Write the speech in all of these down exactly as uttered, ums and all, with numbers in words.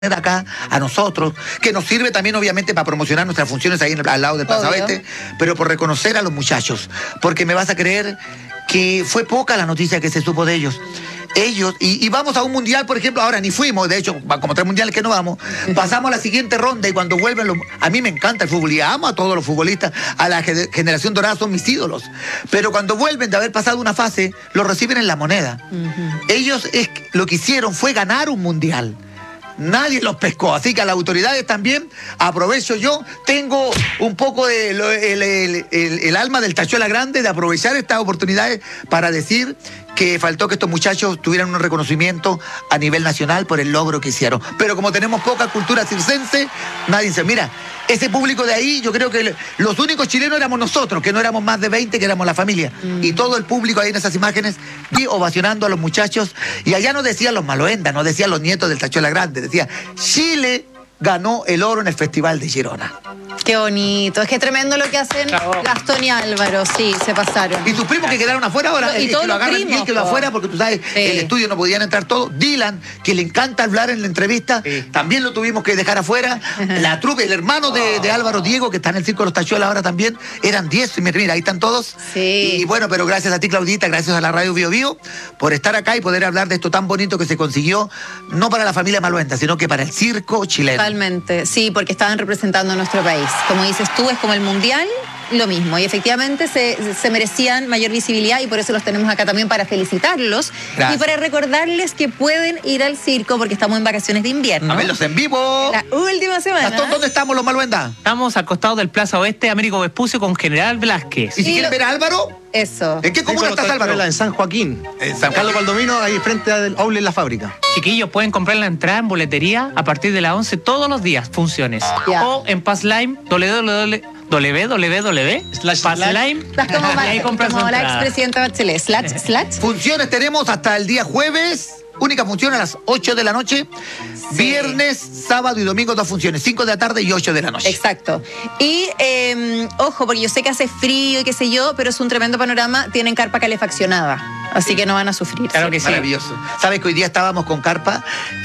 acá a nosotros, que nos sirve también obviamente para promocionar nuestras funciones ahí en el, al lado del Plaza Oeste, pero por reconocer a los muchachos, porque me vas a creer que fue poca la noticia que se supo de ellos. Ellos, y, y vamos a un mundial, por ejemplo, ahora ni fuimos, de hecho, como tres mundiales que no vamos, pasamos a la siguiente ronda y cuando vuelven, los, a mí me encanta el fútbol y amo a todos los futbolistas, a la generación dorada son mis ídolos, pero cuando vuelven de haber pasado una fase, los reciben en la moneda. Uh-huh. Ellos es, lo que hicieron fue ganar un mundial. Nadie los pescó, así que a las autoridades también aprovecho yo, tengo un poco de lo, el, el, el, el alma del Tachuela Grande de aprovechar estas oportunidades para decir que faltó que estos muchachos tuvieran un reconocimiento a nivel nacional por el logro que hicieron. Pero como tenemos poca cultura circense, nadie se... Mira, ese público de ahí, yo creo que los únicos chilenos éramos nosotros, que no éramos más de veinte, que éramos la familia. Mm. Y todo el público ahí en esas imágenes, y ovacionando a los muchachos. Y allá no decían los Maloendas, no decían los nietos del Tachuela Grande, decía Chile ganó el oro en el Festival de Girona. Qué bonito, es que tremendo lo que hacen Bravo. Gastón y Álvaro, sí, se pasaron. Y tus primos que quedaron afuera ahora, y el, todos que lo agarran primos, bien, que lo afuera, porque tú sabes, sí. El estudio no podían entrar todos. Dylan, que le encanta hablar en la entrevista, sí. También lo tuvimos que dejar afuera. La trupe, el hermano de, de Álvaro, Diego, que está en el Circo de los Tachuelas ahora también, eran diez, y mira, ahí están todos. Sí. Y bueno, pero gracias a ti, Claudita, gracias a la Radio Bio Bio, por estar acá y poder hablar de esto tan bonito que se consiguió, no para la familia Maluenda, sino que para el circo chileno. Totalmente, sí, porque estaban representando a nuestro país. Como dices tú, es como el mundial, lo mismo. Y efectivamente se, se merecían mayor visibilidad y por eso los tenemos acá también para felicitarlos. Gracias. Y para recordarles que pueden ir al circo porque estamos en vacaciones de invierno. A verlos en vivo. La última semana. Gastón, ¿dónde estamos los Maluendas? Estamos al costado del Plaza Oeste, Américo Vespucio con General Velázquez. ¿Y si y quieren lo... ver a Álvaro? Eso. ¿En qué comuna estás, Álvaro? En San Joaquín. En San Carlos Paldomino, ahí frente al Aule en la fábrica. Chiquillos, pueden comprar la entrada en boletería a partir de las once todos los días, funciones. Yeah. O en Passlime, www. www slash Passlime. Como, ahí compras como la expresidenta Bachelet. Slash, slash. Funciones tenemos hasta el día jueves. Única función a las ocho de la noche. Sí. Viernes, sábado y domingo dos funciones. cinco de la tarde y ocho de la noche. Exacto. Y eh, ojo, porque yo sé que hace frío y qué sé yo, pero es un tremendo panorama. Tienen carpa calefaccionada. Así que no van a sufrir. Claro que sí. Maravilloso. Sabes que hoy día estábamos con carpa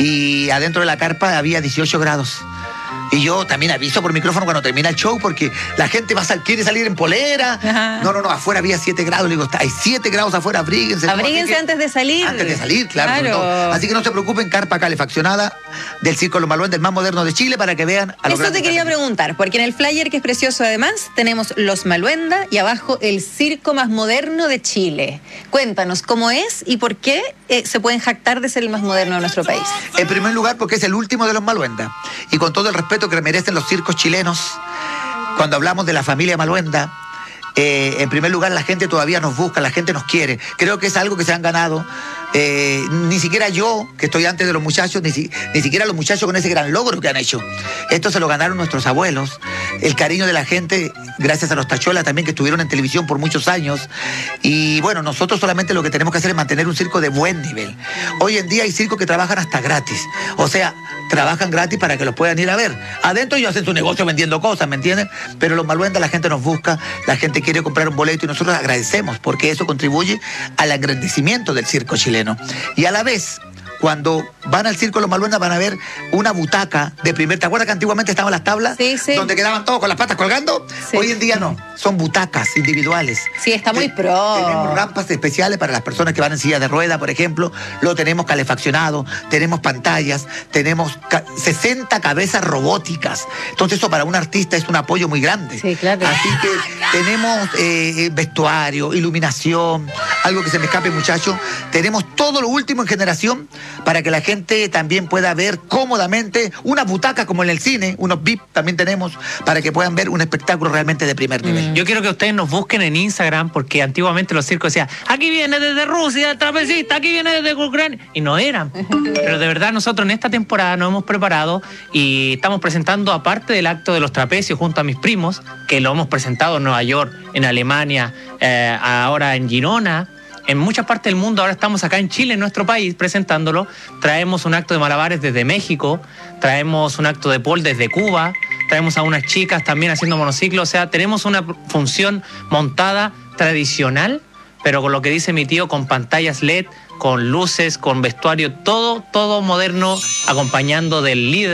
y adentro de la carpa había dieciocho grados. Y yo también aviso por micrófono cuando termina el show porque la gente va a sal, quiere salir en polera. Ajá. No, no, no, afuera había siete grados. Le digo, hay siete grados afuera, abríguense. Abríguense que, antes de salir. Antes de salir, claro. claro. Así que no se preocupen, carpa calefaccionada del Circo Los Maluendas, el más moderno de Chile, para que vean a los Eso te quería también. preguntar, porque en el flyer, que es precioso además, tenemos Los Maluendas y abajo el circo más moderno de Chile. Cuéntanos cómo es y por qué eh, se pueden jactar de ser el más moderno de nuestro país. En primer lugar, porque es el último de los Maluendas. Y con todo el respeto que merecen los circos chilenos, cuando hablamos de la familia Maluenda, eh, en primer lugar la gente todavía nos busca, la gente nos quiere. Creo que es algo que se han ganado. Eh, ni siquiera yo, que estoy antes de los muchachos, ni, si, ni siquiera los muchachos con ese gran logro que han hecho. Esto se lo ganaron nuestros abuelos, el cariño de la gente, gracias a los Tachuelas también, que estuvieron en televisión por muchos años. Y bueno, nosotros solamente lo que tenemos que hacer es mantener un circo de buen nivel. Hoy en día hay circos que trabajan hasta gratis. O sea, trabajan gratis para que los puedan ir a ver. Adentro ellos hacen su negocio vendiendo cosas, ¿me entienden? Pero los Maluendas, la gente nos busca, la gente quiere comprar un boleto y nosotros agradecemos porque eso contribuye al engrandecimiento del circo chileno. Y a la vez, cuando van al circo Los Maluendas van a ver una butaca de primer... ¿Te acuerdas que antiguamente estaban las tablas? Sí, sí. Donde quedaban todos con las patas colgando. Sí. Hoy en día no, son butacas individuales. Sí, está muy pro. Tenemos rampas especiales para las personas que van en silla de rueda, por ejemplo. Lo tenemos calefaccionado, tenemos pantallas, tenemos sesenta cabezas robóticas. Entonces eso para un artista es un apoyo muy grande. Sí, claro. Así que tenemos eh, vestuario, iluminación, algo que se me escape, muchacho. Tenemos todo lo último en generación para que la gente también pueda ver cómodamente una butaca como en el cine, unos V I P también tenemos, para que puedan ver un espectáculo realmente de primer nivel. Mm. Yo quiero que ustedes nos busquen en Instagram, porque antiguamente los circos decían, aquí viene desde Rusia el trapecista, aquí viene desde Ucrania, y no eran. Pero de verdad nosotros en esta temporada nos hemos preparado y estamos presentando, aparte del acto de los trapecios junto a mis primos, que lo hemos presentado en Nueva York, en Alemania, eh, ahora en Girona, en muchas partes del mundo. Ahora estamos acá en Chile, en nuestro país, presentándolo. Traemos un acto de malabares desde México, traemos un acto de pole desde Cuba, traemos a unas chicas también haciendo monociclo. O sea, tenemos una función montada tradicional, pero con lo que dice mi tío, con pantallas L E D, con luces, con vestuario, todo, todo moderno, acompañando del líder.